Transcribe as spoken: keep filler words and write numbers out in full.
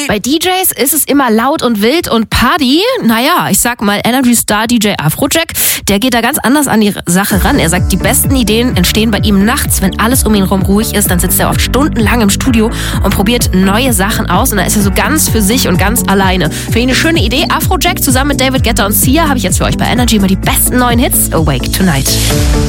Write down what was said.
Bei D Js ist es immer laut und wild und Party. Naja, ich sag mal Energy Star D J Afrojack, der geht da ganz anders an die Sache ran. Er sagt, die besten Ideen entstehen bei ihm nachts, wenn alles um ihn herum ruhig ist. Dann sitzt er oft stundenlang im Studio und probiert neue Sachen aus. Und dann ist er so ganz für sich und ganz alleine. Für ihn eine schöne Idee. Afrojack zusammen mit David Guetta und Sia habe ich jetzt für euch bei Energy mal die besten neuen Hits. Awake Tonight.